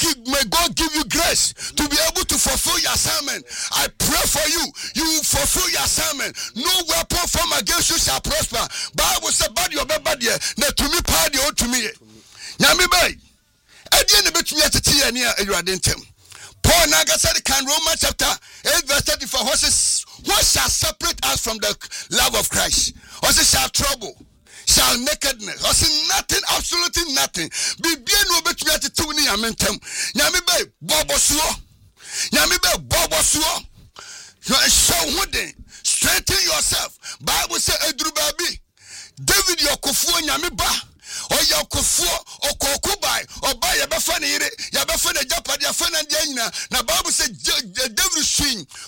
God give you grace to be able to fulfill your assignment. I pray for you. You will fulfill your assignment. No weapon formed against you shall prosper. Bible said, "Bad your bad dear." Na to me, party or to me. Nyami bay. Again, a bit me at the tea and near you are dentem. Paul Naga said, "Can Romans chapter 8 verse 34 what shall separate us from the love of Christ? What shall trouble? Shall nakedness? Or say nothing, absolutely nothing. Be bien no bet me at the tuni amentem. Nyami bay bobo suo. Nyami bay bobo suo. So wooden. Strengthen yourself. Bible say Edru baby. David yokufu nyami ba. Oya kufuo okokubai oba ya befane ire ya befane japade ya fane dia nyina na Bible say David swing